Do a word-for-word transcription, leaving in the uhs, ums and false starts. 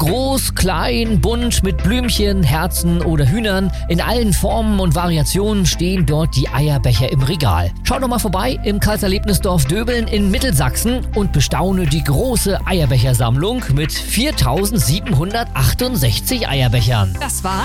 groß, klein, bunt mit Blümchen, Herzen oder Hühnern. In allen Formen und Variationen stehen dort die Eierbecher im Regal. Schau doch mal vorbei im Karlserlebnisdorf Döbeln in Mittelsachsen und bestaune die große Eierbechersammlung mit viertausendsiebenhundertachtundsechzig Eierbechern. Das war